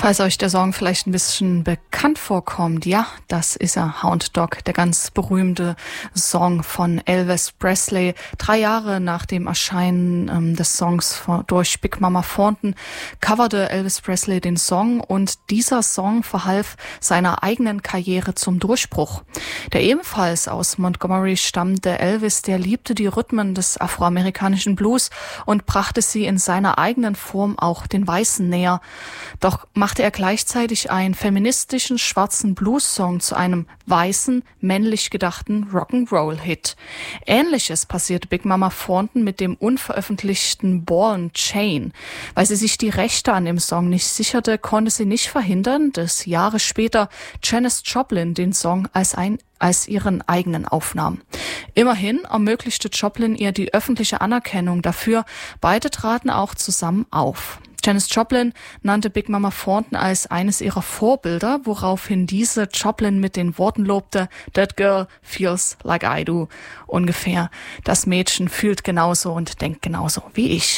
Falls euch der Song vielleicht ein bisschen bekannt vorkommt, ja, das ist er, Hound Dog, der ganz berühmte Song von Elvis Presley. 3 Jahre nach dem Erscheinen des Songs durch Big Mama Thornton coverte Elvis Presley den Song und dieser Song verhalf seiner eigenen Karriere zum Durchbruch. Der ebenfalls aus Montgomery stammende Elvis, der liebte die Rhythmen des afroamerikanischen Blues und brachte sie in seiner eigenen Form auch den Weißen näher. Doch machte er gleichzeitig einen feministischen schwarzen Blues-Song zu einem weißen, männlich gedachten Rock'n'Roll-Hit. Ähnliches passierte Big Mama Thornton mit dem unveröffentlichten Ball and Chain. Weil sie sich die Rechte an dem Song nicht sicherte, konnte sie nicht verhindern, dass Jahre später Janis Joplin den Song als ihren eigenen aufnahm. Immerhin ermöglichte Joplin ihr die öffentliche Anerkennung dafür. Beide traten auch zusammen auf. Janis Joplin nannte Big Mama Thornton als eines ihrer Vorbilder, woraufhin diese Joplin mit den Worten lobte, "That girl feels like I do." Ungefähr, das Mädchen fühlt genauso und denkt genauso wie ich.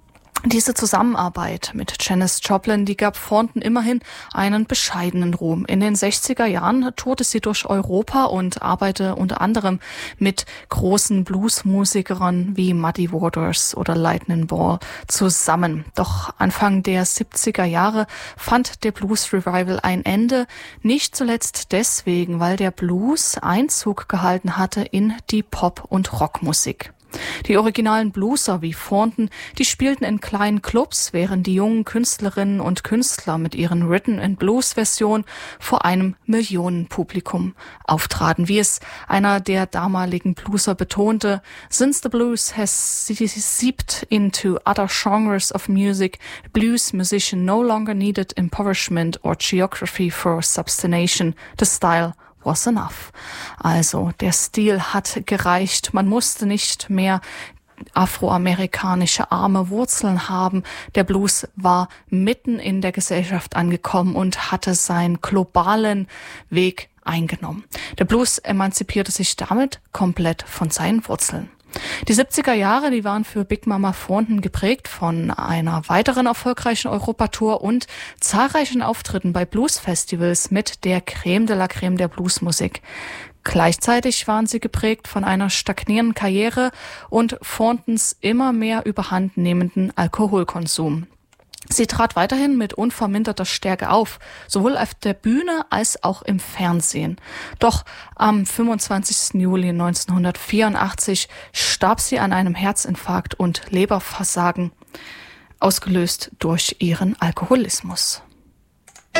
Diese Zusammenarbeit mit Janis Joplin, die gab Thornton immerhin einen bescheidenen Ruhm. In den 60er Jahren tourte sie durch Europa und arbeitete unter anderem mit großen Bluesmusikern wie Muddy Waters oder Lightning Ball zusammen. Doch Anfang der 70er Jahre fand der Blues Revival ein Ende, nicht zuletzt deswegen, weil der Blues Einzug gehalten hatte in die Pop- und Rockmusik. Die originalen Blueser wie Thornton, die spielten in kleinen Clubs, während die jungen Künstlerinnen und Künstler mit ihren Rhythm-and-Blues-Versionen vor einem Millionenpublikum auftraten. Wie es einer der damaligen Blueser betonte, "Since the blues has seeped into other genres of music, blues musician no longer needed impoverishment or geography for substantiation. The style was enough." Also der Stil hat gereicht. Man musste nicht mehr afroamerikanische arme Wurzeln haben. Der Blues war mitten in der Gesellschaft angekommen und hatte seinen globalen Weg eingenommen. Der Blues emanzipierte sich damit komplett von seinen Wurzeln. Die 70er Jahre, die waren für Big Mama Thornton geprägt von einer weiteren erfolgreichen Europatour und zahlreichen Auftritten bei Bluesfestivals mit der Crème de la Crème der Bluesmusik. Gleichzeitig waren sie geprägt von einer stagnierenden Karriere und Thorntons immer mehr überhand nehmenden Alkoholkonsum. Sie trat weiterhin mit unverminderter Stärke auf, sowohl auf der Bühne als auch im Fernsehen. Doch am 25. Juli 1984 starb sie an einem Herzinfarkt und Leberversagen, ausgelöst durch ihren Alkoholismus.